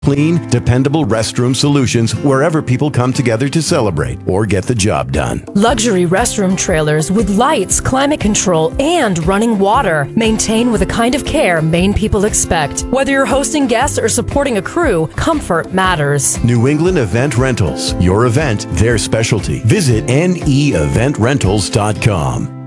Clean, dependable restroom solutions wherever people come together to celebrate or get the job done. Luxury restroom trailers with lights, climate control, and running water. Maintained with the kind of care Maine people expect. Whether you're hosting guests or supporting a crew, comfort matters. New England Event Rentals. Your event, their specialty. Visit neeventrentals.com.